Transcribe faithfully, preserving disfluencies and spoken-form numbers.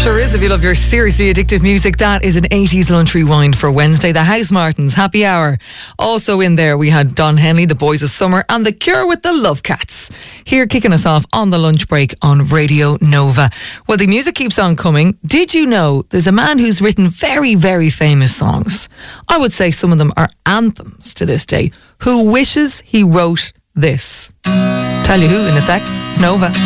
Sure is, if you love your seriously addictive music. That is an eighties lunch rewind for Wednesday. The Housemartins, Happy Hour. Also in there we had Don Henley, The Boys of Summer, and The Cure with the Love Cats. Here kicking us off on the lunch break on Radio Nova. Well, the music keeps on coming. Did you know there's a man who's written very, very famous songs? I would say some of them are anthems to this day. Who wishes he wrote this? Tell you who in a sec. It's Nova.